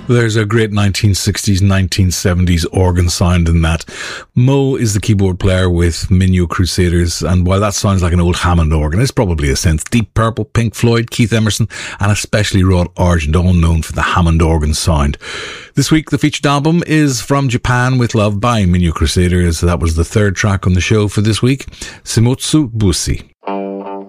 There's a great 1960s, 1970s organ sound in that. Mo is the keyboard player with Minyo Crusaders, and while that sounds like an old Hammond organ, it's probably a synth. Deep Purple, Pink Floyd, Keith Emerson, and especially Rod Argent, all known for the Hammond organ sound. This week, the featured album is From Japan with Love by Minyo Crusaders. That was the third track on the show for this week, Shimotsu Bushi.